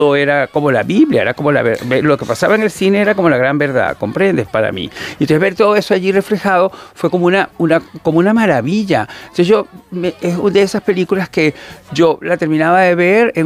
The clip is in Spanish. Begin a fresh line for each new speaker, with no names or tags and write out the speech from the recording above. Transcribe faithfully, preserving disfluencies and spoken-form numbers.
todo era como la Biblia, era como la ver- lo que pasaba en el cine era como la gran verdad, ¿comprendes? Para mí. Y entonces ver todo eso allí reflejado fue como una, una, como una maravilla. Entonces yo, me- es de esas películas que yo la terminaba de ver en